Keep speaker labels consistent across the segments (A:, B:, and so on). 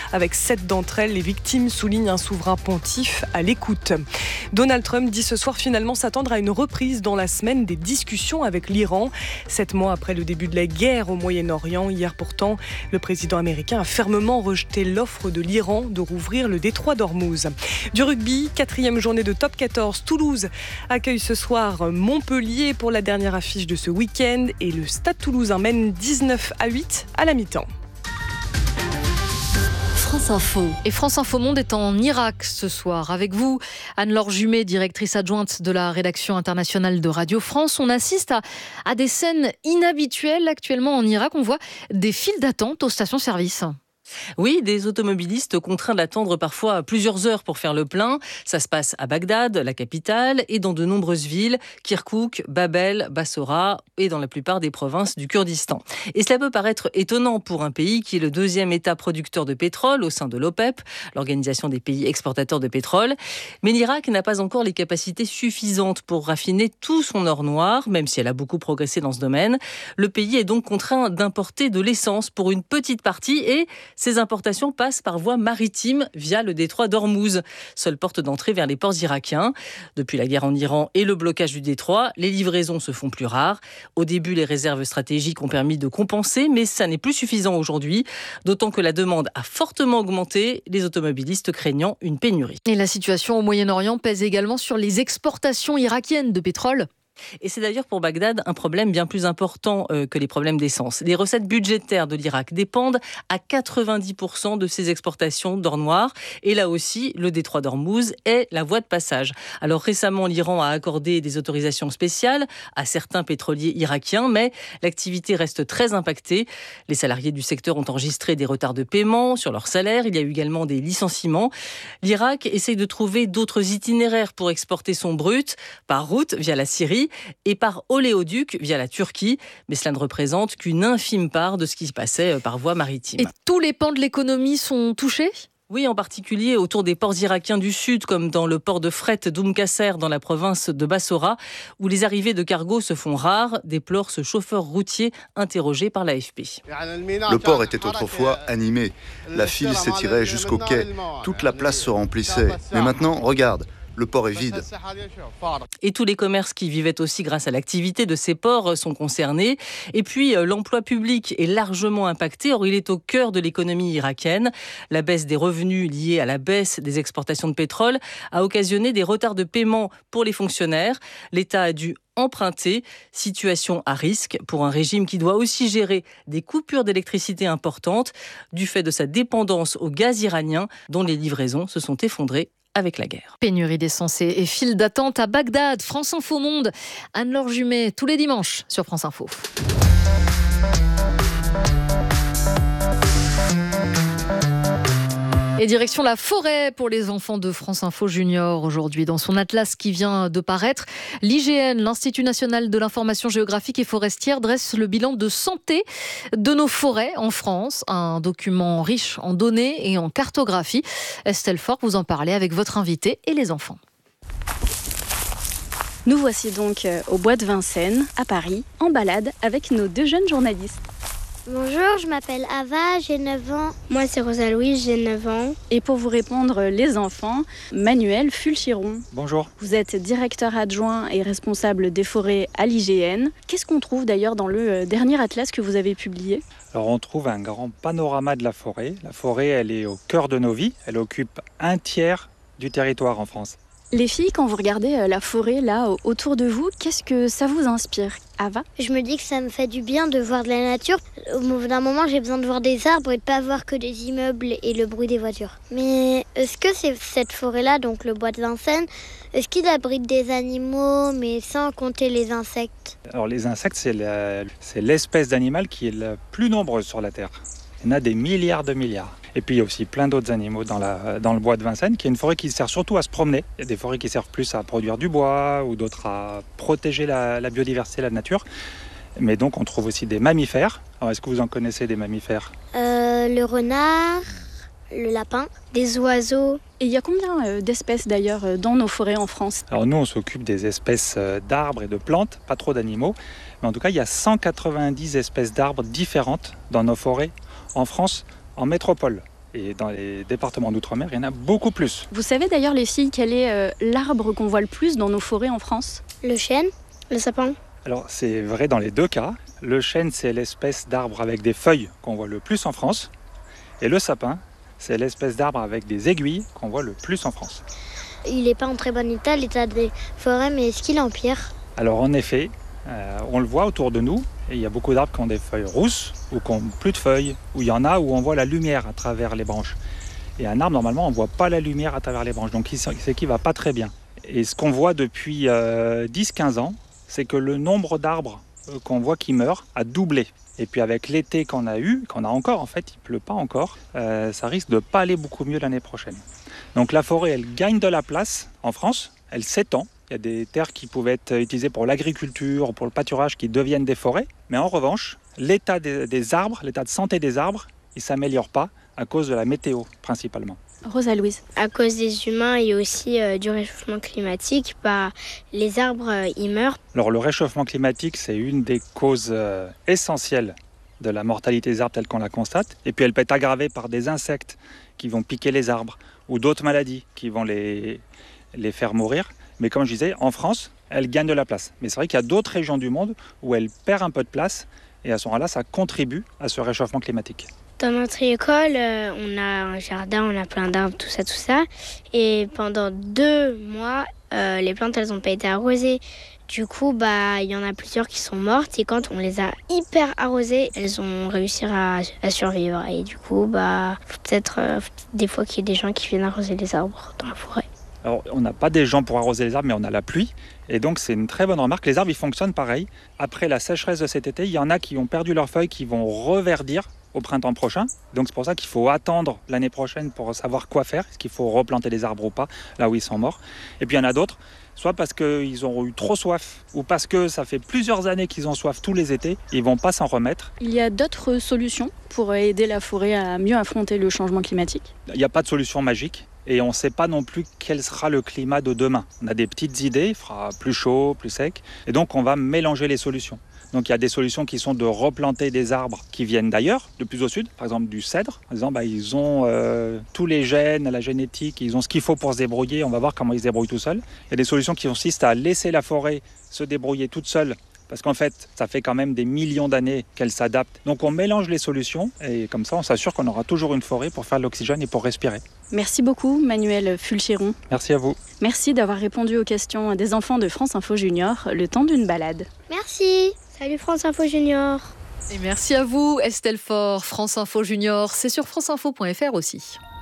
A: Avec 7 d'entre elles, les victimes soulignent un souverain pontife à l'écoute. Donald Trump dit ce soir finalement s'attendre à une reprise dans la semaine des discussions avec l'Iran. 7 mois après le début de la guerre au Moyen-Orient, hier pourtant, le président américain a fermement rejeté l'offre de l'Iran de rouvrir le détroit d'Ormuz. Du rugby, 4e journée de top 14, Toulouse accueille ce soir Montpellier pour la dernière affiche de ce week-end et le Stade Toulousain mène 19-8 à la mi-temps.
B: France Info.
C: Et France Info Monde est en Irak ce soir. Avec vous, Anne-Laure Jumet, directrice adjointe de la rédaction internationale de Radio France. On assiste à des scènes inhabituelles actuellement en Irak. On voit des files d'attente aux stations-service.
D: Oui, des automobilistes contraints d'attendre parfois plusieurs heures pour faire le plein. Ça se passe à Bagdad, la capitale, et dans de nombreuses villes, Kirkouk, Babel, Bassora et dans la plupart des provinces du Kurdistan. Et cela peut paraître étonnant pour un pays qui est le 2e État producteur de pétrole au sein de l'OPEP, l'organisation des pays exportateurs de pétrole. Mais l'Irak n'a pas encore les capacités suffisantes pour raffiner tout son or noir, même si elle a beaucoup progressé dans ce domaine. Le pays est donc contraint d'importer de l'essence pour une petite partie et ces importations passent par voie maritime via le détroit d'Ormuz, seule porte d'entrée vers les ports irakiens. Depuis la guerre en Iran et le blocage du détroit, les livraisons se font plus rares. Au début, les réserves stratégiques ont permis de compenser, mais ça n'est plus suffisant aujourd'hui, d'autant que la demande a fortement augmenté, les automobilistes craignant une pénurie.
C: Et la situation au Moyen-Orient pèse également sur les exportations irakiennes de pétrole.
D: Et c'est d'ailleurs pour Bagdad un problème bien plus important que les problèmes d'essence. Les recettes budgétaires de l'Irak dépendent à 90% de ses exportations d'or noir. Et là aussi, le détroit d'Ormuz est la voie de passage. Alors récemment, l'Iran a accordé des autorisations spéciales à certains pétroliers irakiens, mais l'activité reste très impactée. Les salariés du secteur ont enregistré des retards de paiement sur leur salaire. Il y a eu également des licenciements. L'Irak essaye de trouver d'autres itinéraires pour exporter son brut, par route via la Syrie, et par oléoduc via la Turquie. Mais cela ne représente qu'une infime part de ce qui se passait par voie maritime.
C: Et tous les pans de l'économie sont touchés ?
D: Oui, en particulier autour des ports irakiens du sud, comme dans le port de fret d'Oum Qasser, dans la province de Bassora, où les arrivées de cargos se font rares, déplore ce chauffeur routier interrogé par l'AFP.
E: Le port était autrefois animé. La file s'étirait jusqu'au quai. Toute la place se remplissait. Mais maintenant, regarde. Le port est vide.
D: Et tous les commerces qui vivaient aussi grâce à l'activité de ces ports sont concernés. Et puis, l'emploi public est largement impacté. Or, il est au cœur de l'économie irakienne. La baisse des revenus liée à la baisse des exportations de pétrole a occasionné des retards de paiement pour les fonctionnaires. L'État a dû emprunter, situation à risque pour un régime qui doit aussi gérer des coupures d'électricité importantes du fait de sa dépendance au gaz iranien dont les livraisons se sont effondrées avec la guerre.
C: Pénurie d'essence et file d'attente à Bagdad. France Info Monde. Anne-Laure Jumet, tous les dimanches sur France Info. Et direction la forêt pour les enfants de France Info Junior aujourd'hui. Dans son atlas qui vient de paraître, l'IGN, l'Institut National de l'Information Géographique et Forestière, dresse le bilan de santé de nos forêts en France. Un document riche en données et en cartographie. Estelle Faure, vous en parlez avec votre invité et les enfants.
F: Nous voici donc au bois de Vincennes, à Paris, en balade avec nos 2 jeunes journalistes.
G: Bonjour, je m'appelle Ava, j'ai 9 ans. Moi, c'est Rosa-Louise, j'ai 9 ans.
F: Et pour vous répondre, les enfants, Manuel Fulchiron.
H: Bonjour.
F: Vous êtes directeur adjoint et responsable des forêts à l'IGN. Qu'est-ce qu'on trouve d'ailleurs dans le dernier atlas que vous avez publié ?
H: Alors on trouve un grand panorama de la forêt. La forêt, elle est au cœur de nos vies. Elle occupe 1/3 du territoire en France.
F: Les filles, quand vous regardez la forêt là autour de vous, qu'est-ce que ça vous inspire ? Ava ?
G: Je me dis que ça me fait du bien de voir de la nature. Au bout d'un moment, j'ai besoin de voir des arbres et de pas voir que des immeubles et le bruit des voitures. Mais est-ce que c'est cette forêt-là, donc le bois de Vincennes, est-ce qu'il abrite des animaux, mais sans compter les insectes ?
H: Alors les insectes, c'est l'espèce d'animal qui est la plus nombreuse sur la Terre. Il y en a des milliards de milliards. Et puis il y a aussi plein d'autres animaux dans le bois de Vincennes, qui est une forêt qui sert surtout à se promener. Il y a des forêts qui servent plus à produire du bois ou d'autres à protéger la biodiversité, la nature. Mais donc on trouve aussi des mammifères. Alors est-ce que vous en connaissez des mammifères ?
G: Le renard, le lapin, des oiseaux.
F: Et il y a combien d'espèces d'ailleurs dans nos forêts en France ?
H: Alors nous on s'occupe des espèces d'arbres et de plantes, pas trop d'animaux. Mais en tout cas il y a 190 espèces d'arbres différentes dans nos forêts en France, en métropole. Et dans les départements d'outre-mer, il y en a beaucoup plus.
F: Vous savez d'ailleurs, les filles, quel est l'arbre qu'on voit le plus dans nos forêts en France ?
G: Le chêne, le sapin.
H: Alors c'est vrai dans les deux cas. Le chêne, c'est l'espèce d'arbre avec des feuilles qu'on voit le plus en France. Et le sapin, c'est l'espèce d'arbre avec des aiguilles qu'on voit le plus en France.
G: Il n'est pas en très bon état, l'état des forêts, mais est-ce qu'il empire ?
H: Alors en effet, on le voit autour de nous. Et il y a beaucoup d'arbres qui ont des feuilles rousses ou qui n'ont plus de feuilles. Ou il y en a où on voit la lumière à travers les branches. Et un arbre, normalement, on ne voit pas la lumière à travers les branches. Donc c'est qu'il ne va pas très bien. Et ce qu'on voit depuis 10-15 ans, c'est que le nombre d'arbres qu'on voit qui meurent a doublé. Et puis avec l'été qu'on a eu, qu'on a encore en fait, il ne pleut pas encore, ça risque de ne pas aller beaucoup mieux l'année prochaine. Donc la forêt, elle gagne de la place en France, elle s'étend. Il y a des terres qui pouvaient être utilisées pour l'agriculture, pour le pâturage, qui deviennent des forêts. Mais en revanche, l'état des arbres, l'état de santé des arbres, il ne s'améliore pas à cause de la météo principalement.
F: Rosa Louise.
G: À cause des humains et aussi du réchauffement climatique, les arbres, ils meurent.
H: Alors le réchauffement climatique, c'est une des causes essentielles de la mortalité des arbres telle qu'on la constate. Et puis elle peut être aggravée par des insectes qui vont piquer les arbres ou d'autres maladies qui vont les faire mourir. Mais comme je disais, en France, elle gagne de la place. Mais c'est vrai qu'il y a d'autres régions du monde où elle perd un peu de place et à ce moment-là, ça contribue à ce réchauffement climatique.
G: Dans notre école, on a un jardin, on a plein d'arbres, tout ça. Et pendant 2 mois, les plantes, elles n'ont pas été arrosées. Du coup, il y en a plusieurs qui sont mortes. Et quand on les a hyper arrosées, elles ont réussi à survivre. Et du coup, faut peut-être des fois qu'il y ait des gens qui viennent arroser les arbres dans la forêt.
H: Alors, on n'a pas des gens pour arroser les arbres, mais on a la pluie. Et donc, c'est une très bonne remarque. Les arbres, ils fonctionnent pareil. Après la sécheresse de cet été, il y en a qui ont perdu leurs feuilles, qui vont reverdir au printemps prochain. Donc, c'est pour ça qu'il faut attendre l'année prochaine pour savoir quoi faire. Est-ce qu'il faut replanter les arbres ou pas, là où ils sont morts. Et puis, il y en a d'autres, soit parce qu'ils ont eu trop soif, ou parce que ça fait plusieurs années qu'ils ont soif tous les étés. Ils ne vont pas s'en remettre.
F: Il y a d'autres solutions pour aider la forêt à mieux affronter le changement climatique ?
H: Il n'y a pas de solution magique. Et on ne sait pas non plus quel sera le climat de demain. On a des petites idées, il fera plus chaud, plus sec. Et donc on va mélanger les solutions. Donc il y a des solutions qui sont de replanter des arbres qui viennent d'ailleurs, de plus au sud, par exemple du cèdre. En disant ils ont tous les gènes, la génétique, ils ont ce qu'il faut pour se débrouiller, on va voir comment ils se débrouillent tout seuls. Il y a des solutions qui consistent à laisser la forêt se débrouiller toute seule. Parce qu'en fait, ça fait quand même des millions d'années qu'elle s'adapte. Donc on mélange les solutions et comme ça, on s'assure qu'on aura toujours une forêt pour faire de l'oxygène et pour respirer.
F: Merci beaucoup, Manuel Fulchiron.
H: Merci à vous.
F: Merci d'avoir répondu aux questions des enfants de France Info Junior, le temps d'une balade.
G: Merci. Salut France Info Junior.
C: Et merci à vous, Estelle Faure. France Info Junior, c'est sur franceinfo.fr aussi.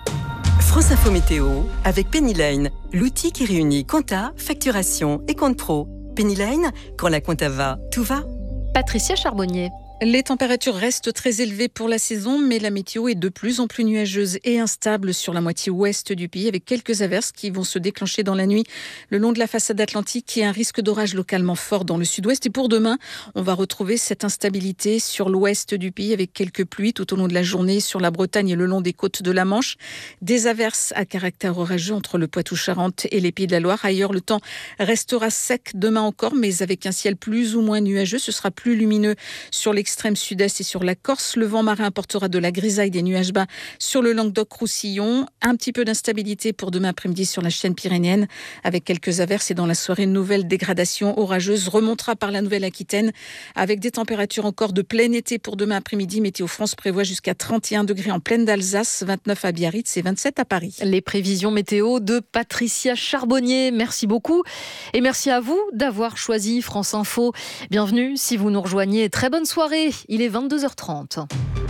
B: France Info Météo avec Pennyline, l'outil qui réunit compta, facturation et compte pro. Pennyline, quand la compta va, tout va.
C: Patricia Charbonnier.
I: Les températures restent très élevées pour la saison, mais la météo est de plus en plus nuageuse et instable sur la moitié ouest du pays, avec quelques averses qui vont se déclencher dans la nuit le long de la façade atlantique et un risque d'orage localement fort dans le sud-ouest. Et pour demain, on va retrouver cette instabilité sur l'ouest du pays avec quelques pluies tout au long de la journée sur la Bretagne et le long des côtes de la Manche. Des averses à caractère orageux entre le Poitou-Charentes et les Pays de la Loire. Ailleurs, le temps restera sec demain encore, mais avec un ciel plus ou moins nuageux. Ce sera plus lumineux sur l'extrême sud-est et sur la Corse. Le vent marin apportera de la grisaille, des nuages bas sur le Languedoc-Roussillon. Un petit peu d'instabilité pour demain après-midi sur la chaîne pyrénéenne avec quelques averses et dans la soirée, une nouvelle dégradation orageuse remontera par la Nouvelle-Aquitaine avec des températures encore de plein été pour demain après-midi. Météo France prévoit jusqu'à 31 degrés en plaine d'Alsace, 29 à Biarritz et 27 à Paris.
C: Les prévisions météo de Patricia Charbonnier. Merci beaucoup et merci à vous d'avoir choisi France Info. Bienvenue si vous nous rejoignez. Très bonne soirée. Il est 22h30.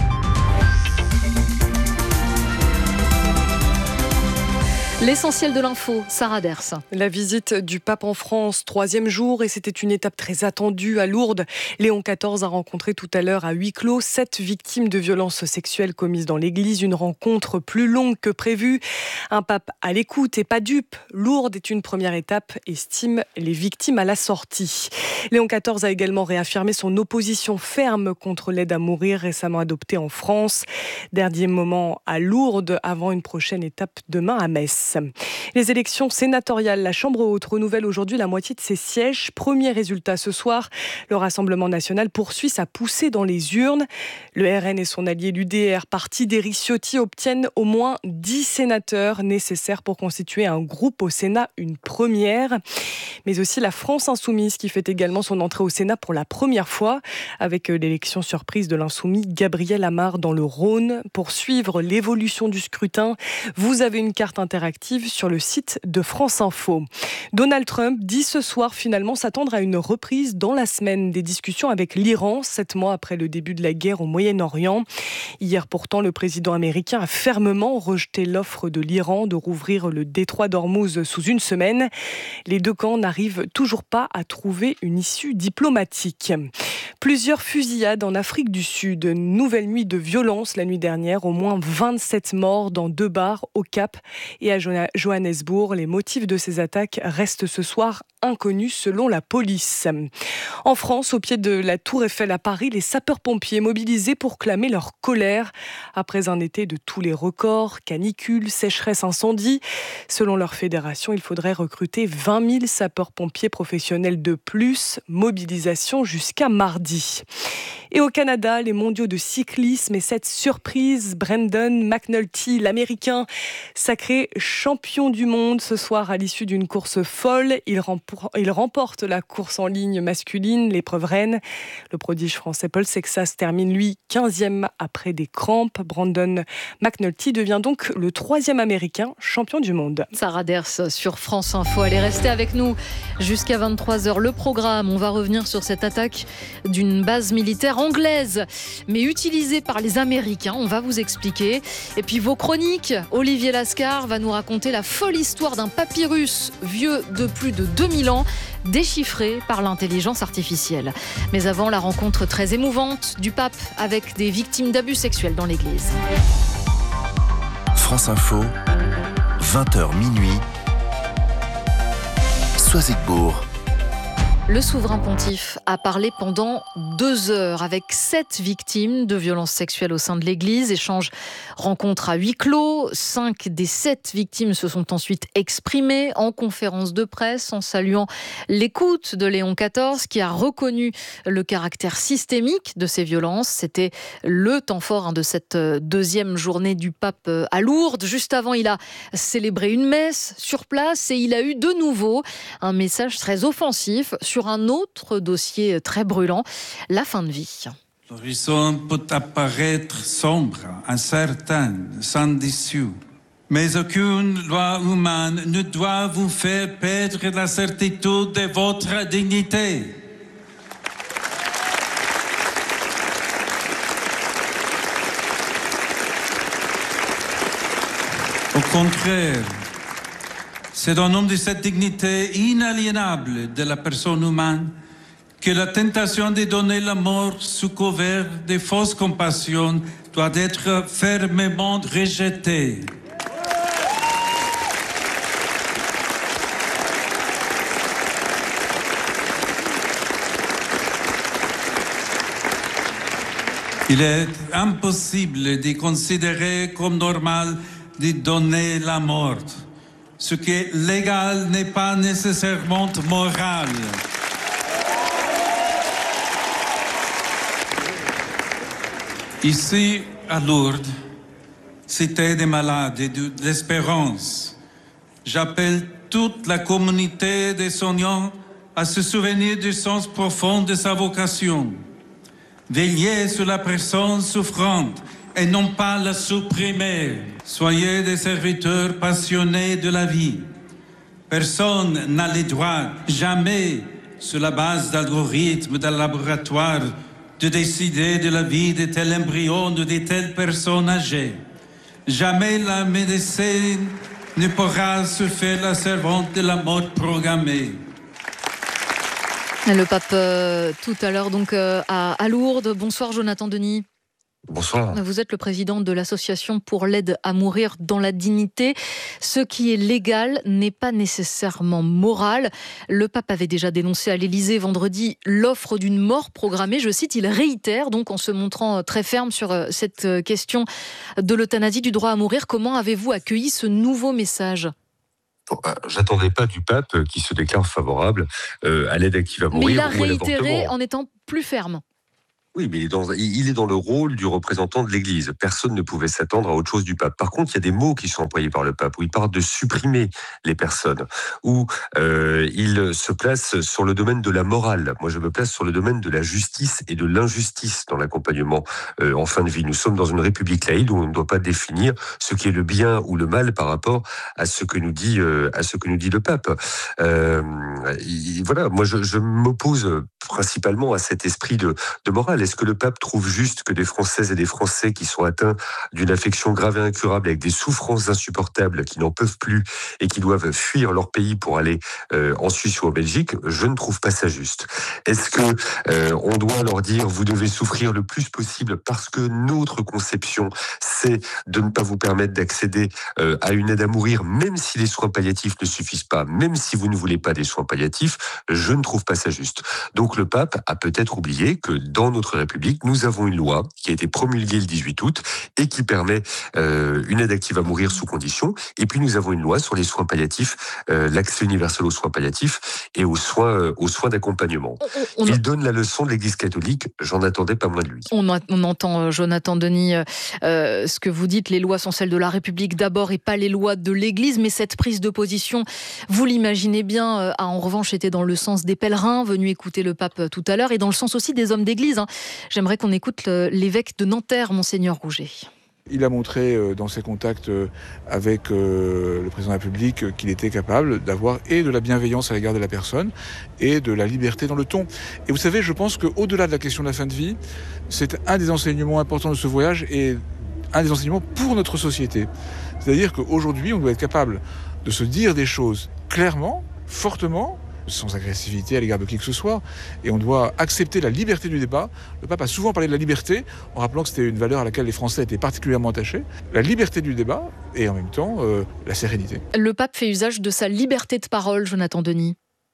C: L'essentiel de l'info, Sarah Ders.
A: La visite du pape en France, 3e jour, et c'était une étape très attendue à Lourdes. Léon XIV a rencontré tout à l'heure à huis clos 7 victimes de violences sexuelles commises dans l'église. Une rencontre plus longue que prévue. Un pape à l'écoute et pas dupe. Lourdes est une première étape, estime les victimes à la sortie. Léon XIV a également réaffirmé son opposition ferme contre l'aide à mourir récemment adoptée en France. Dernier moment à Lourdes avant une prochaine étape demain à Metz. police. Les élections sénatoriales, la Chambre haute renouvelle aujourd'hui la moitié de ses sièges. Premier résultat ce soir, le Rassemblement national poursuit sa poussée dans les urnes. Le RN et son allié l'UDR, parti d'Éric Ciotti, obtiennent au moins 10 sénateurs nécessaires pour constituer un groupe au Sénat, une première. Mais aussi la France insoumise qui fait également son entrée au Sénat pour la première fois avec l'élection surprise de l'insoumis Gabriel Amar dans le Rhône. Pour suivre l'évolution du scrutin, vous avez une carte interactive sur le site de France Info. Donald Trump dit ce soir finalement s'attendre à une reprise dans la semaine des discussions avec l'Iran, 7 mois après le début de la guerre au Moyen-Orient. Hier pourtant, le président américain a fermement rejeté l'offre de l'Iran de rouvrir le détroit d'Ormuz sous une semaine. Les deux camps n'arrivent toujours pas à trouver une issue diplomatique. Plusieurs fusillades en Afrique du Sud. Nouvelle nuit de violence la nuit dernière. Au moins 27 morts dans 2 bars au Cap et à Johannesburg. Les motifs de ces attaques restent ce soir inconnus selon la police. En France, au pied de la Tour Eiffel à Paris, les sapeurs-pompiers mobilisés pour clamer leur colère. Après un été de tous les records, canicule, sécheresse, incendie. Selon leur fédération, il faudrait recruter 20 000 sapeurs-pompiers professionnels de plus. Mobilisation jusqu'à mardi. Et au Canada, les mondiaux de cyclisme et cette surprise, Brendan McNulty, l'Américain, sacré champion du monde ce soir à l'issue d'une course folle. Il remporte la course en ligne masculine, l'épreuve reine. Le prodige français Paul Sexas termine, lui, 15e après des crampes. Brendan McNulty devient donc le 3e Américain champion du monde.
C: Sarah Ders sur France Info. Allez, restez avec nous jusqu'à 23h. Le programme, on va revenir sur cette attaque d'une base militaire anglaise, mais utilisée par les Américains. On va vous expliquer. Et puis vos chroniques, Olivier Lascar va nous raconter la folle histoire d'un papyrus vieux de plus de 2000 ans, déchiffré par l'intelligence artificielle. Mais avant, la rencontre très émouvante du pape avec des victimes d'abus sexuels dans l'église.
J: France Info, 20h minuit, Soisigbourg.
C: Le souverain pontife a parlé pendant 2 heures avec 7 victimes de violences sexuelles au sein de l'Église. Échange, rencontre à huis clos. 5 des 7 victimes se sont ensuite exprimées en conférence de presse en saluant l'écoute de Léon XIV qui a reconnu le caractère systémique de ces violences. C'était le temps fort de cette 2e journée du pape à Lourdes. Juste avant, il a célébré une messe sur place et il a eu de nouveau un message très offensif sur un autre dossier très brûlant, la fin de vie.
K: L'horizon peut apparaître sombre, incertain, sans issue. Mais aucune loi humaine ne doit vous faire perdre la certitude de votre dignité. Au contraire, c'est au nom de cette dignité inaliénable de la personne humaine que la tentation de donner la mort sous couvert de fausses compassions doit être fermement rejetée. Il est impossible de considérer comme normal de donner la mort. Ce qui est légal n'est pas nécessairement moral. Ici, à Lourdes, cité des malades et de l'espérance, j'appelle toute la communauté des soignants à se souvenir du sens profond de sa vocation. Veillez sur la personne souffrante et non pas la supprimer. Soyez des serviteurs passionnés de la vie. Personne n'a le droit, jamais, sur la base d'algorithmes d'un laboratoire, de décider de la vie de tel embryon ou de telle personne âgée. Jamais la médecine ne pourra se faire la servante de la mort programmée.
C: Le pape tout à l'heure donc à Lourdes. Bonsoir Jonathan Denis.
L: Bonsoir.
C: Vous êtes le président de l'association pour l'aide à mourir dans la dignité. Ce qui est légal n'est pas nécessairement moral. Le pape avait déjà dénoncé à l'Élysée vendredi l'offre d'une mort programmée. Je cite, il réitère donc en se montrant très ferme sur cette question de l'euthanasie, du droit à mourir. Comment avez-vous accueilli ce nouveau message ?
L: J'attendais pas du pape qui se déclare favorable à l'aide active à mourir.
C: Mais il a
L: ou à
C: réitéré
L: l'avortement.
C: en étant plus ferme.
L: Oui, mais il est dans le rôle du représentant de l'Église. Personne ne pouvait s'attendre à autre chose du pape. Par contre, il y a des mots qui sont employés par le pape, où il parle de supprimer les personnes, où il se place sur le domaine de la morale. Moi, je me place sur le domaine de la justice et de l'injustice dans l'accompagnement en fin de vie. Nous sommes dans une république laïque où on ne doit pas définir ce qui est le bien ou le mal par rapport à ce que nous dit le pape. Voilà, moi, je m'oppose principalement à cet esprit de morale. Est-ce que le pape trouve juste que des Françaises et des Français qui sont atteints d'une affection grave et incurable avec des souffrances insupportables, qui n'en peuvent plus et qui doivent fuir leur pays pour aller en Suisse ou en Belgique? Je ne trouve pas ça juste. Est-ce que on doit leur dire vous devez souffrir le plus possible parce que notre conception c'est de ne pas vous permettre d'accéder à une aide à mourir, même si les soins palliatifs ne suffisent pas, même si vous ne voulez pas des soins palliatifs? Je ne trouve pas ça juste. Donc le pape a peut-être oublié que dans notre République, nous avons une loi qui a été promulguée le 18 août et qui permet une aide active à mourir sous condition. Et puis nous avons une loi sur les soins palliatifs, l'accès universel aux soins palliatifs et aux soins d'accompagnement. Il donne la leçon de l'Église catholique, j'en attendais pas moins de lui.
C: On entend, Jonathan Denis, ce que vous dites, les lois sont celles de la République d'abord et pas les lois de l'Église, mais cette prise de position, vous l'imaginez bien, a en revanche été dans le sens des pèlerins venus écouter le pape tout à l'heure et dans le sens aussi des hommes d'église. J'aimerais qu'on écoute l'évêque de Nanterre, Monseigneur Rouget.
M: Il a montré dans ses contacts avec le président de la République qu'il était capable d'avoir et de la bienveillance à l'égard de la personne et de la liberté dans le ton. Et vous savez, je pense qu'au-delà de la question de la fin de vie, c'est un des enseignements importants de ce voyage et un des enseignements pour notre société. C'est-à-dire qu'aujourd'hui, on doit être capable de se dire des choses clairement, fortement, sans agressivité à l'égard de qui que ce soit, et on doit accepter la liberté du débat. Le pape a souvent parlé de la liberté, en rappelant que c'était une valeur à laquelle les Français étaient particulièrement attachés. La liberté du débat, et en même temps, la sérénité.
C: Le pape fait usage de sa liberté de parole, Jonathan Denis.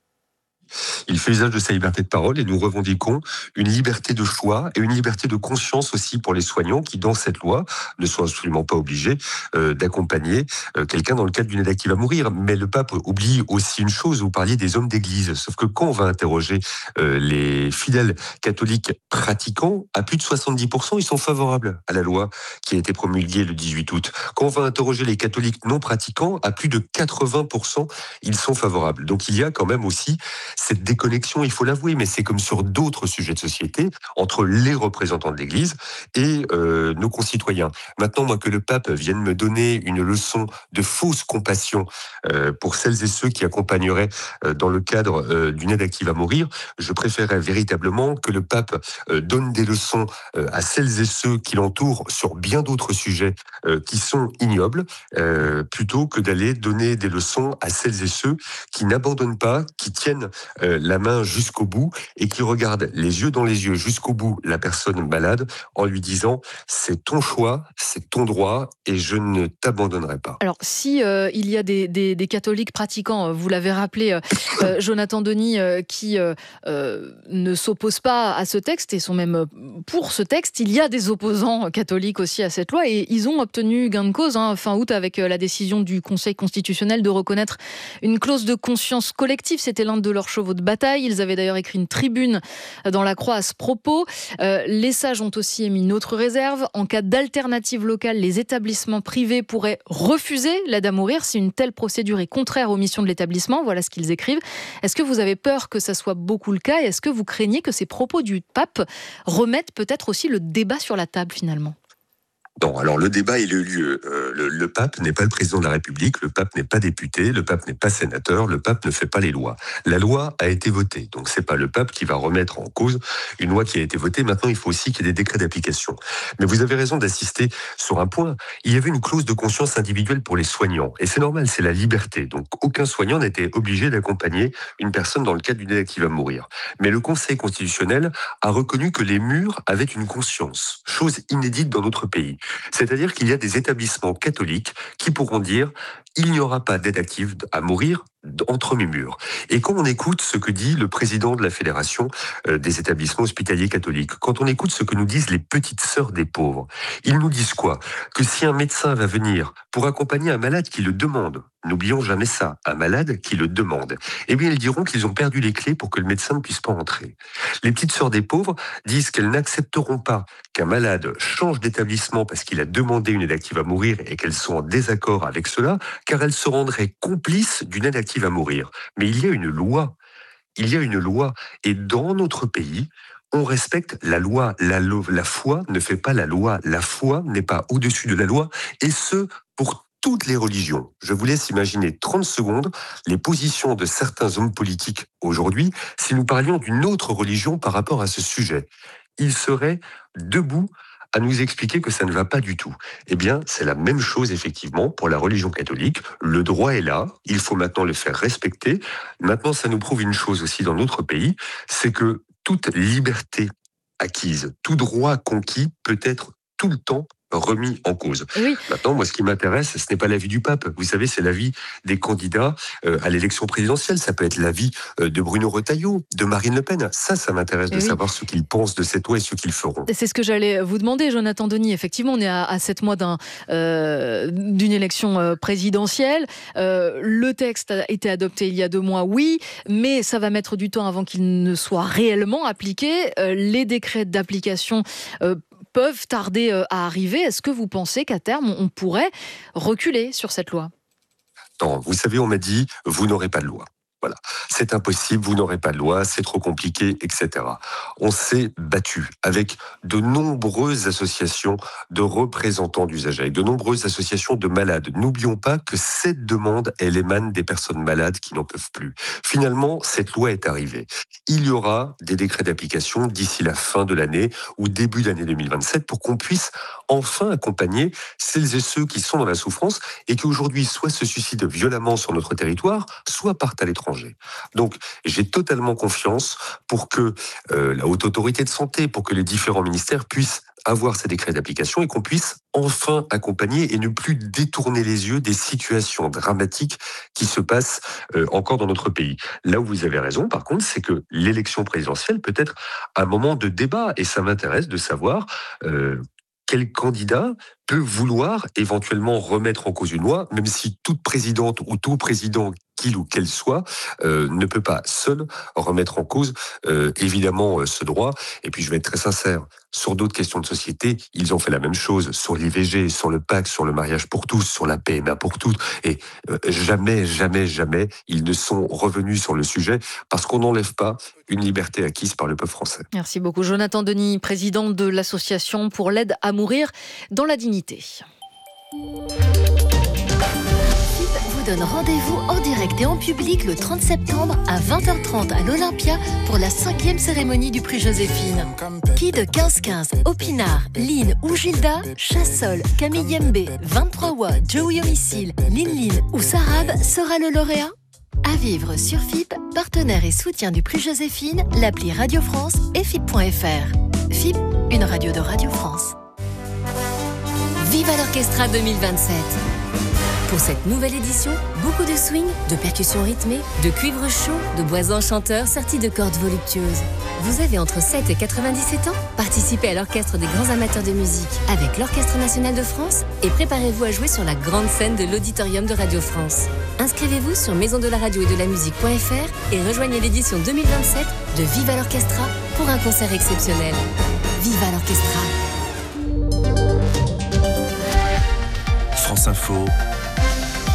L: Il fait usage de sa liberté de parole et nous revendiquons une liberté de choix et une liberté de conscience aussi pour les soignants qui, dans cette loi, ne sont absolument pas obligés d'accompagner quelqu'un dans le cadre d'une aide active à mourir. Mais le pape oublie aussi une chose, vous parliez des hommes d'église, sauf que quand on va interroger les fidèles catholiques pratiquants, à plus de 70%, ils sont favorables à la loi qui a été promulguée le 18 août. Quand on va interroger les catholiques non pratiquants, à plus de 80%, ils sont favorables. Donc il y a quand même aussi cette déconnexion, il faut l'avouer, mais c'est comme sur d'autres sujets de société, entre les représentants de l'Église et nos concitoyens. Maintenant, moi, que le pape vienne me donner une leçon de fausse compassion pour celles et ceux qui accompagneraient dans le cadre d'une aide active à mourir, je préférerais véritablement que le pape donne des leçons à celles et ceux qui l'entourent sur bien d'autres sujets qui sont ignobles, plutôt que d'aller donner des leçons à celles et ceux qui n'abandonnent pas, qui tiennent la main jusqu'au bout et qui regarde les yeux dans les yeux jusqu'au bout la personne malade en lui disant c'est ton choix, c'est ton droit et je ne t'abandonnerai pas.
C: Alors si il y a des catholiques pratiquants, vous l'avez rappelé Jonathan Denis, qui ne s'opposent pas à ce texte et sont même pour ce texte, il y a des opposants catholiques aussi à cette loi et ils ont obtenu gain de cause fin août avec la décision du Conseil constitutionnel de reconnaître une clause de conscience collective. C'était l'un de leurs chevaux de bataille. Ils avaient d'ailleurs écrit une tribune dans la Croix à ce propos. Les sages ont aussi émis une autre réserve. En cas d'alternative locale, les établissements privés pourraient refuser l'aide à mourir si une telle procédure est contraire aux missions de l'établissement. Voilà ce qu'ils écrivent. Est-ce que vous avez peur que ça soit beaucoup le cas et est-ce que vous craignez que ces propos du pape remettent peut-être aussi le débat sur la table finalement ?
L: Non, alors le débat il a eu lieu. Le pape n'est pas le président de la République, le pape n'est pas député, le pape n'est pas sénateur, le pape ne fait pas les lois. La loi a été votée, donc c'est pas le pape qui va remettre en cause une loi qui a été votée. Maintenant, il faut aussi qu'il y ait des décrets d'application. Mais vous avez raison d'insister sur un point. Il y avait une clause de conscience individuelle pour les soignants, et c'est normal, c'est la liberté. Donc aucun soignant n'était obligé d'accompagner une personne dans le cadre d'une aide qui va mourir. Mais le Conseil constitutionnel a reconnu que les murs avaient une conscience, chose inédite dans notre pays. C'est-à-dire qu'il y a des établissements catholiques qui pourront dire « il n'y aura pas d'aide active à mourir entre mes murs ». Et quand on écoute ce que dit le président de la Fédération des établissements hospitaliers catholiques, quand on écoute ce que nous disent les petites sœurs des pauvres, ils nous disent quoi ? Que si un médecin va venir pour accompagner un malade qui le demande, n'oublions jamais ça, un malade qui le demande, eh bien ils diront qu'ils ont perdu les clés pour que le médecin ne puisse pas entrer. Les petites sœurs des pauvres disent qu'elles n'accepteront pas qu'un malade change d'établissement parce qu'il a demandé une aide active à mourir et qu'elles sont en désaccord avec cela, car elles se rendraient complices d'une aide active à mourir. Mais il y a une loi. Il y a une loi. Et dans notre pays, on respecte la loi. La foi ne fait pas la loi. La foi n'est pas au-dessus de la loi. Et ce, pour toutes les religions. Je vous laisse imaginer 30 secondes les positions de certains hommes politiques aujourd'hui si nous parlions d'une autre religion par rapport à ce sujet. Ils seraient debout à nous expliquer que ça ne va pas du tout. Eh bien, c'est la même chose effectivement pour la religion catholique. Le droit est là, il faut maintenant le faire respecter. Maintenant, ça nous prouve une chose aussi dans notre pays, c'est que toute liberté acquise, tout droit conquis peut être tout le temps remis en cause. Oui. Maintenant, moi, ce qui m'intéresse, ce n'est pas l'avis du pape. Vous savez, c'est l'avis des candidats à l'élection présidentielle. Ça peut être l'avis de Bruno Retailleau, de Marine Le Pen. Ça m'intéresse de savoir ce qu'ils pensent de cette loi et ce qu'ils feront.
C: C'est ce que j'allais vous demander, Jonathan Denis. Effectivement, on est à 7 mois d'une élection présidentielle. Le texte a été adopté il y a 2 mois, oui, mais ça va mettre du temps avant qu'il ne soit réellement appliqué. Les décrets d'application peuvent tarder à arriver. Est-ce que vous pensez qu'à terme, on pourrait reculer sur cette loi ?
L: Non, vous savez, on m'a dit, vous n'aurez pas de loi. Voilà, c'est impossible, vous n'aurez pas de loi, c'est trop compliqué, etc. On s'est battu avec de nombreuses associations de représentants d'usagers, avec de nombreuses associations de malades. N'oublions pas que cette demande, elle émane des personnes malades qui n'en peuvent plus. Finalement, cette loi est arrivée. Il y aura des décrets d'application d'ici la fin de l'année ou début d'année 2027 pour qu'on puisse enfin accompagner celles et ceux qui sont dans la souffrance et qui aujourd'hui soit se suicident violemment sur notre territoire, soit partent à l'étranger. Donc, j'ai totalement confiance pour que la Haute Autorité de Santé, pour que les différents ministères puissent avoir ces décrets d'application et qu'on puisse enfin accompagner et ne plus détourner les yeux des situations dramatiques qui se passent encore dans notre pays. Là où vous avez raison, par contre, c'est que l'élection présidentielle peut être un moment de débat et ça m'intéresse de savoir quel candidat peut vouloir éventuellement remettre en cause une loi, même si toute présidente ou tout président, qu'il ou qu'elle soit, ne peut pas seul remettre en cause évidemment ce droit. Et puis je vais être très sincère, sur d'autres questions de société, ils ont fait la même chose, sur l'IVG, sur le PACS, sur le mariage pour tous, sur la PMA pour toutes, et jamais ils ne sont revenus sur le sujet, parce qu'on n'enlève pas une liberté acquise par le peuple français.
C: Merci beaucoup Jonathan Denis, président de l'association pour l'aide à mourir dans la dignité.
N: Vous donne rendez-vous en direct et en public le 30 septembre à 20h30 à l'Olympia pour la 5e cérémonie du prix Joséphine. Qui de 15-15, Opinard, Lynn ou Gilda, Chassol, Camille Yembe, 23 Wa, Joey Homicile, Lynn ou Sarab sera le lauréat ? À vivre sur FIP, partenaire et soutien du prix Joséphine, l'appli Radio France et FIP.fr. FIP, une radio de Radio France. Viva l'Orchestra 2027. Pour cette nouvelle édition, beaucoup de swing, de percussions rythmées, de cuivre chaud, de bois enchanteurs sortis de cordes voluptueuses. Vous avez entre 7 et 97 ans ? Participez à l'orchestre des grands amateurs de musique avec l'Orchestre National de France et préparez-vous à jouer sur la grande scène de l'Auditorium de Radio France. Inscrivez-vous sur maisondelaradio et de la musique.fr et rejoignez l'édition 2027 de Viva l'Orchestra pour un concert exceptionnel. Viva l'Orchestra.
J: France Info,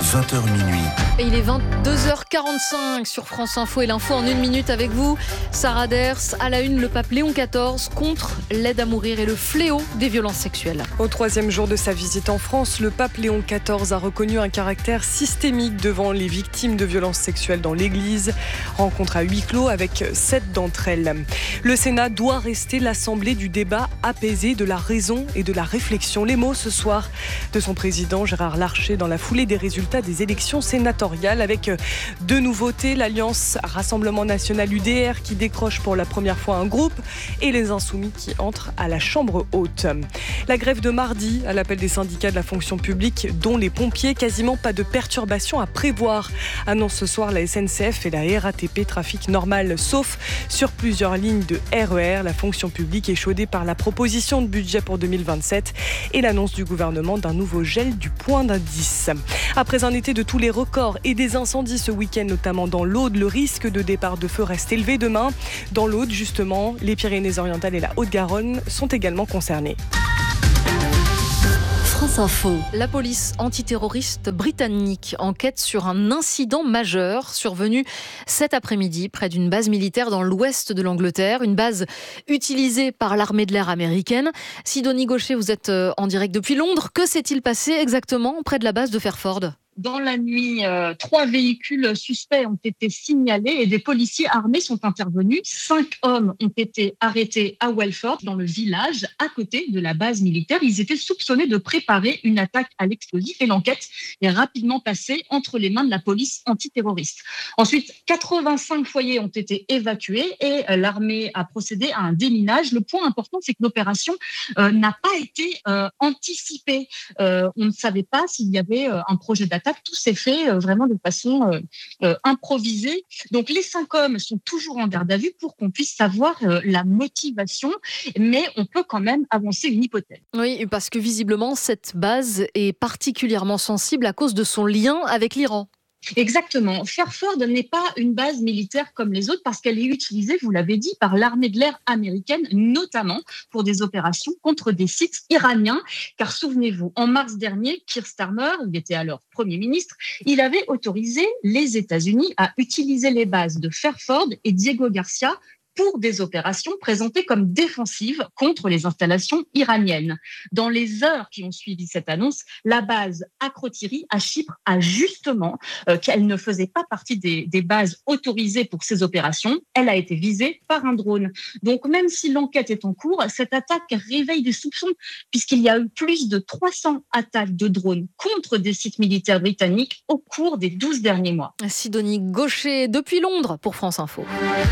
J: 20h minuit.
C: Et il est 22h45 sur France Info et l'info en 1 minute avec vous. Sarah Ders, à la une, le pape Léon XIV contre l'aide à mourir et le fléau des violences sexuelles.
A: Au 3e jour de sa visite en France, le pape Léon XIV a reconnu un caractère systémique devant les victimes de violences sexuelles dans l'Église. Rencontre à huis clos avec 7 d'entre elles. Le Sénat doit rester l'assemblée du débat apaisé, de la raison et de la réflexion. Les mots ce soir de son président Gérard Larcher dans la foulée des résultats des élections sénatoriales avec 2 nouveautés, l'Alliance Rassemblement National UDR qui décroche pour la première fois un groupe et les Insoumis qui entrent à la Chambre haute. La grève de mardi à l'appel des syndicats de la fonction publique dont les pompiers, quasiment pas de perturbations à prévoir, annonce ce soir la SNCF et la RATP, trafic normal sauf sur plusieurs lignes de RER. La fonction publique est chaudée par la proposition de budget pour 2027 et l'annonce du gouvernement d'un nouveau gel du point d'indice. Après un été de tous les records et des incendies ce week-end, notamment dans l'Aude, le risque de départ de feu reste élevé demain. Dans l'Aude, justement, les Pyrénées-Orientales et la Haute-Garonne sont également concernés.
N: France Info.
C: La police antiterroriste britannique enquête sur un incident majeur survenu cet après-midi près d'une base militaire dans l'ouest de l'Angleterre, une base utilisée par l'armée de l'air américaine. Sidonie Gaucher, vous êtes en direct depuis Londres. Que s'est-il passé exactement près de la base de Fairford ?
O: Dans la nuit, 3 véhicules suspects ont été signalés et des policiers armés sont intervenus. 5 hommes ont été arrêtés à Welford, dans le village, à côté de la base militaire. Ils étaient soupçonnés de préparer une attaque à l'explosif et l'enquête est rapidement passée entre les mains de la police antiterroriste. Ensuite, 85 foyers ont été évacués et l'armée a procédé à un déminage. Le point important, c'est que l'opération n'a pas été anticipée. On ne savait pas s'il y avait un projet d'attaque. Tout s'est fait vraiment de façon improvisée. Donc les 5 hommes sont toujours en garde à vue pour qu'on puisse savoir la motivation, mais on peut quand même avancer une hypothèse.
C: Oui, parce que visiblement cette base est particulièrement sensible à cause de son lien avec l'Iran.
O: Exactement. Fairford n'est pas une base militaire comme les autres parce qu'elle est utilisée, vous l'avez dit, par l'armée de l'air américaine, notamment pour des opérations contre des sites iraniens. Car souvenez-vous, en mars dernier, Keir Starmer, il était alors Premier ministre, il avait autorisé les États-Unis à utiliser les bases de Fairford et Diego Garcia pour des opérations présentées comme défensives contre les installations iraniennes. Dans les heures qui ont suivi cette annonce, la base Akrotiri à Chypre a justement qu'elle ne faisait pas partie des bases autorisées pour ces opérations. Elle a été visée par un drone. Donc même si l'enquête est en cours, cette attaque réveille des soupçons puisqu'il y a eu plus de 300 attaques de drones contre des sites militaires britanniques au cours des 12 derniers mois.
C: Sidonie Gaucher depuis Londres pour France Info.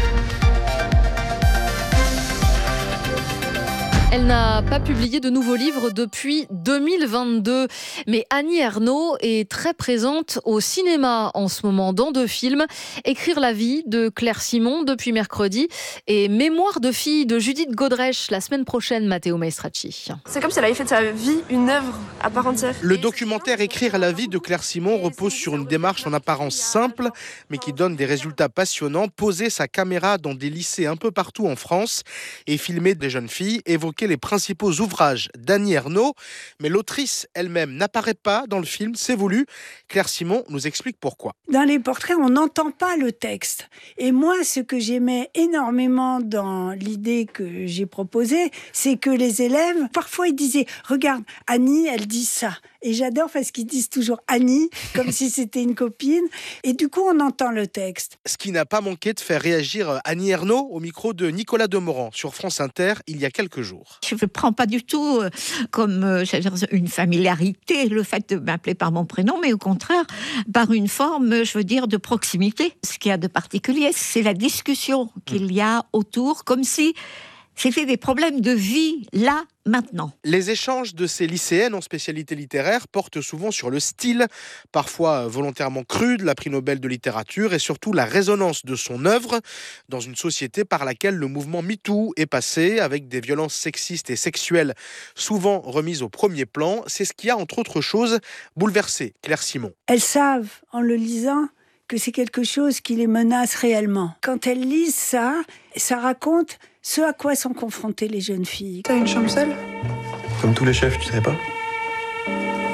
C: Elle n'a pas publié de nouveaux livres depuis 2022. Mais Annie Ernaux est très présente au cinéma en ce moment dans 2 films. Écrire la vie de Claire Simon depuis mercredi et Mémoire de fille de Judith Godrèche la semaine prochaine, Matteo Maestracci.
P: C'est comme si elle avait fait de sa vie une œuvre à part entière.
Q: Le documentaire Écrire la vie de Claire Simon repose sur une démarche en apparence simple, mais qui donne des résultats passionnants. Poser sa caméra dans des lycées un peu partout en France et filmer des jeunes filles, évoquer les principaux ouvrages d'Annie Ernaux, mais l'autrice elle-même n'apparaît pas dans le film, c'est voulu. Claire Simon nous explique pourquoi.
R: Dans les portraits, on n'entend pas le texte. Et moi, ce que j'aimais énormément dans l'idée que j'ai proposée, c'est que les élèves, parfois ils disaient « Regarde, Annie, elle dit ça ». Et j'adore parce qu'ils disent toujours Annie, comme si c'était une copine. Et du coup, on entend le texte.
Q: Ce qui n'a pas manqué de faire réagir Annie Ernaux au micro de Nicolas Demorand sur France Inter il y a quelques jours.
S: Je ne prends pas du tout comme une familiarité le fait de m'appeler par mon prénom, mais au contraire, par une forme, je veux dire, de proximité. Ce qu'il y a de particulier, c'est la discussion qu'il y a autour, comme si c'était des problèmes de vie, là, maintenant.
Q: Les échanges de ces lycéennes en spécialité littéraire portent souvent sur le style, parfois volontairement cru, de la prix Nobel de littérature et surtout la résonance de son œuvre dans une société par laquelle le mouvement MeToo est passé, avec des violences sexistes et sexuelles souvent remises au premier plan. C'est ce qui a, entre autres choses, bouleversé Claire Simon.
R: Elles savent, en le lisant, que c'est quelque chose qui les menace réellement. Quand elles lisent ça, ça raconte ce à quoi sont confrontées les jeunes filles.
P: T'as une chambre seule ?
T: Comme tous les chefs, tu sais pas ? Des habitants ?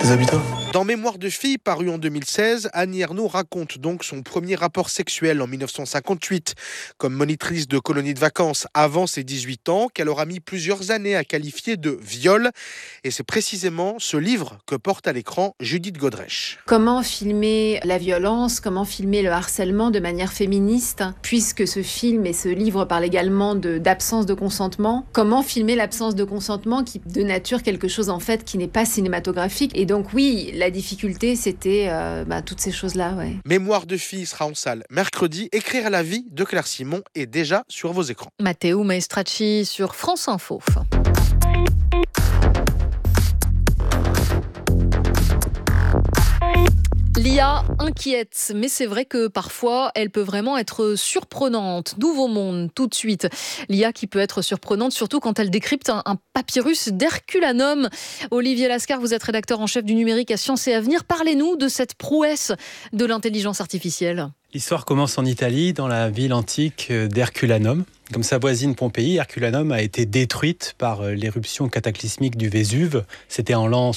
Q: Dans Mémoire de fille, paru en 2016, Annie Ernaux raconte donc son premier rapport sexuel en 1958 comme monitrice de colonie de vacances avant ses 18 ans, qu'elle aura mis plusieurs années à qualifier de viol. Et c'est précisément ce livre que porte à l'écran Judith Godrèche.
T: Comment filmer la violence, comment filmer le harcèlement de manière féministe, puisque ce film et ce livre parlent également d'absence de consentement. Comment filmer l'absence de consentement qui de nature quelque chose en fait qui n'est pas cinématographique. Et donc oui, la difficulté c'était toutes ces choses-là. Ouais.
Q: Mémoire de fille sera en salle mercredi. Écrire la vie de Claire Simon est déjà sur vos écrans.
C: Matteo Maestracci sur France Info. L'IA inquiète, mais c'est vrai que parfois, elle peut vraiment être surprenante. Nouveau monde, tout de suite. L'IA qui peut être surprenante, surtout quand elle décrypte un papyrus d'Herculanum. Olivier Lascar, vous êtes rédacteur en chef du numérique à Sciences et Avenir. Parlez-nous de cette prouesse de l'intelligence artificielle.
U: L'histoire commence en Italie, dans la ville antique d'Herculanum. Comme sa voisine Pompéi, Herculanum a été détruite par l'éruption cataclysmique du Vésuve. C'était en l'an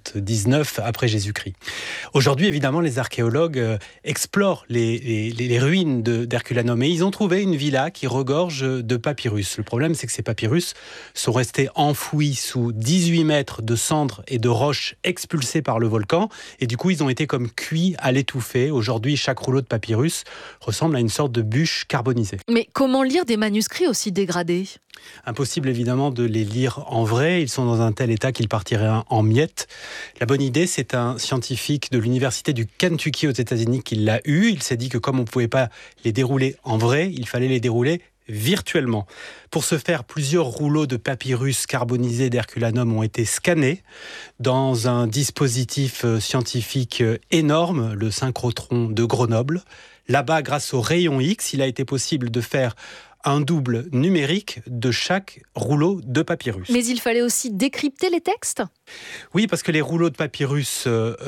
U: 79 après Jésus-Christ. Aujourd'hui, évidemment, les archéologues explorent les ruines d'Herculanum et ils ont trouvé une villa qui regorge de papyrus. Le problème, c'est que ces papyrus sont restés enfouis sous 18 mètres de cendres et de roches expulsées par le volcan. Et du coup, ils ont été comme cuits à l'étouffer. Aujourd'hui, chaque rouleau de papyrus ressemble à une sorte de bûche carbonisée.
C: Mais comment lire des manuscrits aussi dégradés ?
U: Impossible évidemment de les lire en vrai, ils sont dans un tel état qu'ils partiraient en miettes. La bonne idée, c'est un scientifique de l'université du Kentucky aux États-Unis qui l'a eu. Il s'est dit que comme on ne pouvait pas les dérouler en vrai, il fallait les dérouler virtuellement. Pour ce faire, plusieurs rouleaux de papyrus carbonisés d'Herculanum ont été scannés dans un dispositif scientifique énorme, le synchrotron de Grenoble. Là-bas, grâce aux rayons X, il a été possible de faire un double numérique de chaque rouleau de papyrus.
C: Mais il fallait aussi décrypter les textes ?
U: Oui, parce que les rouleaux de papyrus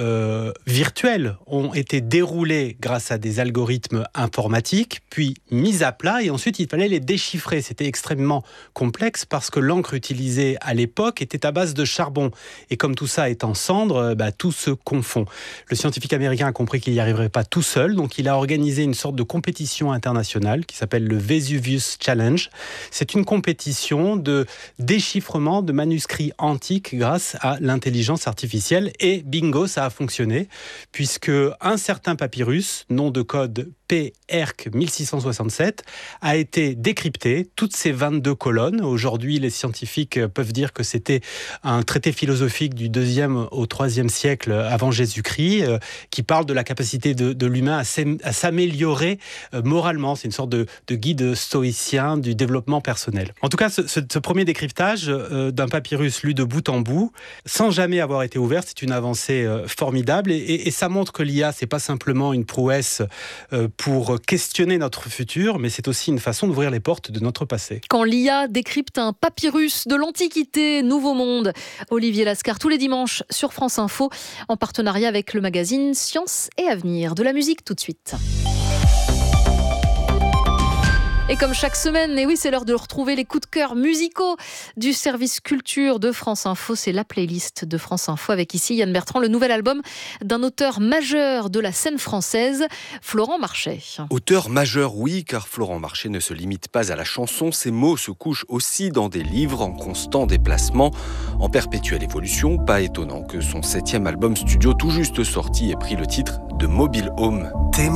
U: virtuels ont été déroulés grâce à des algorithmes informatiques, puis mis à plat, et ensuite il fallait les déchiffrer. C'était extrêmement complexe parce que l'encre utilisée à l'époque était à base de charbon. Et comme tout ça est en cendres, tout se confond. Le scientifique américain a compris qu'il n'y arriverait pas tout seul, donc il a organisé une sorte de compétition internationale qui s'appelle le Vesuvius Challenge. C'est une compétition de déchiffrement de manuscrits antiques grâce à l'intelligence artificielle. Et bingo, ça a fonctionné, puisque un certain papyrus, nom de code PERC 1667, a été décrypté, toutes ces 22 colonnes. Aujourd'hui, les scientifiques peuvent dire que c'était un traité philosophique du 2e au 3e siècle avant Jésus-Christ, qui parle de la capacité de l'humain à s'améliorer moralement. C'est une sorte de guide stoïcien du développement personnel. En tout cas, ce premier décryptage d'un papyrus lu de bout en bout, sans jamais avoir été ouvert, c'est une avancée formidable et ça montre que l'IA, c'est pas simplement une prouesse pour questionner notre futur, mais c'est aussi une façon d'ouvrir les portes de notre passé.
C: Quand l'IA décrypte un papyrus de l'Antiquité, Nouveau Monde, Olivier Lascar, tous les dimanches sur France Info, en partenariat avec le magazine Sciences et Avenir. De la musique tout de suite. Et comme chaque semaine, et oui, c'est l'heure de retrouver les coups de cœur musicaux du service culture de France Info. C'est la playlist de France Info avec ici Yann Bertrand, le nouvel album d'un auteur majeur de la scène française, Florent Marchais.
V: Auteur majeur, oui, car Florent Marchais ne se limite pas à la chanson. Ses mots se couchent aussi dans des livres en constant déplacement, en perpétuelle évolution. Pas étonnant que son 7e album studio tout juste sorti ait pris le titre de Mobile Home.